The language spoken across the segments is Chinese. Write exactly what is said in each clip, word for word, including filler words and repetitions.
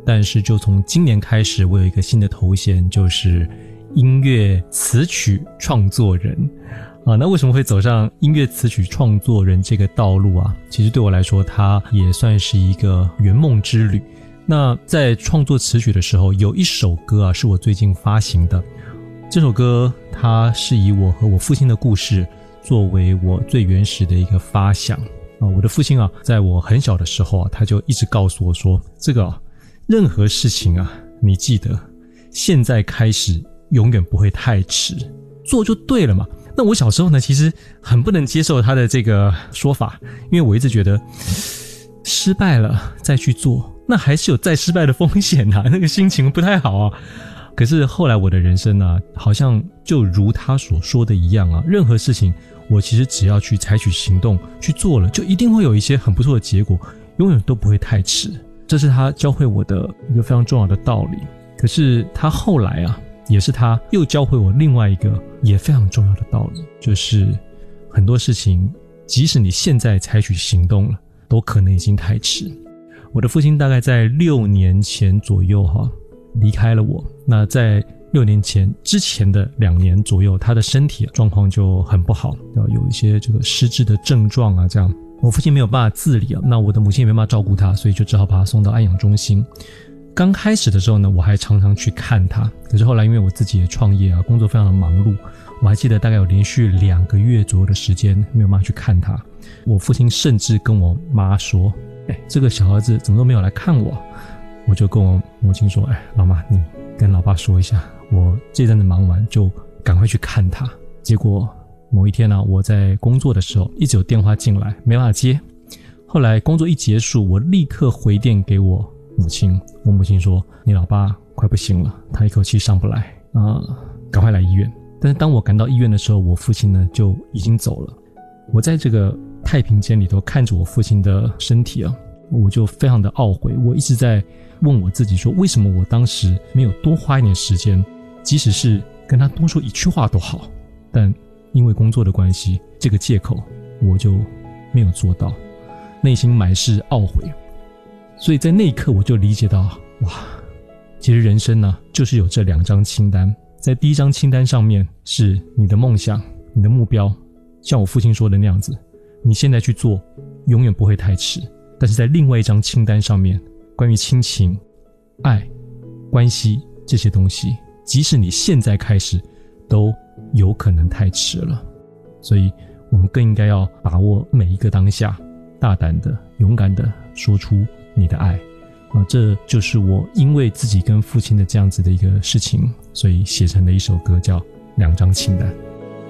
但是就从今年开始，我有一个新的头衔，就是音乐词曲创作人啊。那为什么会走上音乐词曲创作人这个道路啊？其实对我来说，它也算是一个圆梦之旅。那在创作词曲的时候，有一首歌啊，是我最近发行的。这首歌它是以我和我父亲的故事作为我最原始的一个发想啊。我的父亲啊，在我很小的时候啊，他就一直告诉我说，这个啊，任何事情啊，你记得现在开始永远不会太迟，做就对了嘛。那我小时候呢，其实很不能接受他的这个说法，因为我一直觉得失败了再去做，那还是有再失败的风险啊，那个心情不太好啊。可是后来我的人生啊，好像就如他所说的一样啊，任何事情我其实只要去采取行动去做了，就一定会有一些很不错的结果，永远都不会太迟。这是他教会我的一个非常重要的道理。可是他后来啊，也是他又教会我另外一个也非常重要的道理，就是很多事情即使你现在采取行动了，都可能已经太迟。我的父亲大概在六年前左右哈离开了我。那在六年前之前的两年左右，他的身体状况就很不好，有一些这个失智的症状啊，这样我父亲没有办法自理啊，那我的母亲也没办法照顾他，所以就只好把他送到安养中心。刚开始的时候呢，我还常常去看他，可是后来因为我自己也创业啊，工作非常的忙碌，我还记得大概有连续两个月左右的时间没有办法去看他。我父亲甚至跟我妈说，哎，这个小儿子怎么都没有来看我。我就跟我母亲说，哎，老妈，你跟老爸说一下，我这阵子忙完就赶快去看他。结果某一天呢、啊，我在工作的时候一直有电话进来，没办法接。后来工作一结束，我立刻回电给我母亲，我母亲说，你老爸快不行了，他一口气上不来啊、呃，赶快来医院。但是当我赶到医院的时候，我父亲呢就已经走了。我在这个太平间里头看着我父亲的身体啊，我就非常的懊悔。我一直在问我自己说，为什么我当时没有多花一点时间，即使是跟他多说一句话都好，但因为工作的关系，这个借口我就没有做到，内心满是懊悔。所以在那一刻我就理解到，哇，其实人生呢就是有这两张清单。在第一张清单上面是你的梦想，你的目标，像我父亲说的那样子，你现在去做永远不会太迟。但是在另外一张清单上面，关于亲情、爱、关系这些东西，即使你现在开始都有可能太迟了。所以我们更应该要把握每一个当下，大胆的勇敢的说出你的爱啊，这就是我因为自己跟父亲的这样子的一个事情，所以写成的一首歌叫《两张清单》。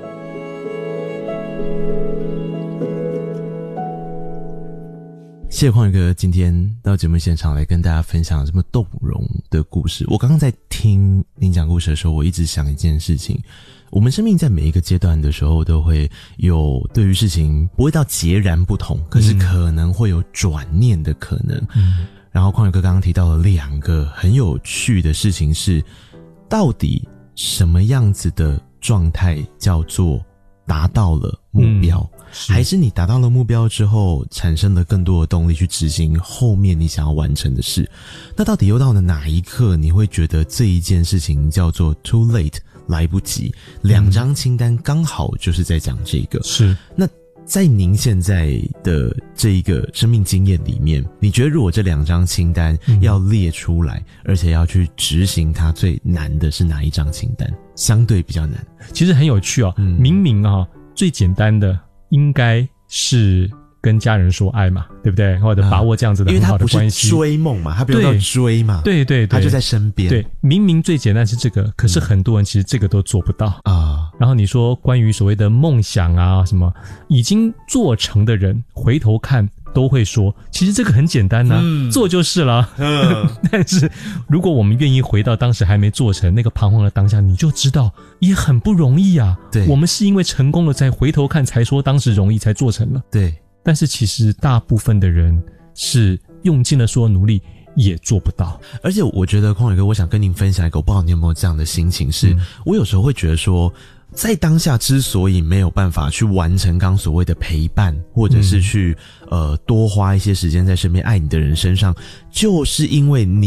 谢谢匡宇哥今天到节目现场来跟大家分享这么动容的故事。我刚刚在听您讲故事的时候，我一直想一件事情，我们生命在每一个阶段的时候都会有对于事情不会到截然不同，可是可能会有转念的可能。嗯，然后匡宇哥刚刚提到了两个很有趣的事情是，到底什么样子的状态叫做达到了目标、嗯、是还是你达到了目标之后产生了更多的动力去执行后面你想要完成的事。那到底又到了哪一刻你会觉得这一件事情叫做 too late 来不及？两张清单刚好就是在讲这个。 是。 那在您现在的这一个生命经验里面，你觉得如果这两张清单要列出来、嗯、而且要去执行它，最难的是哪一张清单？相对比较难。 其实很有趣哦、嗯、明明啊最简单的应该是跟家人说爱嘛，对不对？或者把握这样子的很好的关系。 因为他不是追梦嘛，他不用到追嘛， 对对对， 他就在身边。 对，明明最简单是这个，可是很多人其实这个都做不到啊、嗯。然后你说关于所谓的梦想啊什么，已经做成的人回头看都会说，其实这个很简单啊、嗯、做就是了。嗯，但是如果我们愿意回到当时还没做成那个彷徨的当下，你就知道也很不容易啊。 对， 我们是因为成功了才回头看，才说当时容易才做成了。 对。 但是其实大部分的人是用尽了所有努力也做不到。 而且我觉得匡宇哥，我想跟您分享一个，我不知道你有没有这样的心情，是、嗯、我有时候会觉得说，在当下之所以没有办法去完成刚所谓的陪伴，或者是去、嗯、呃多花一些时间在身边爱你的人身上，就是因为你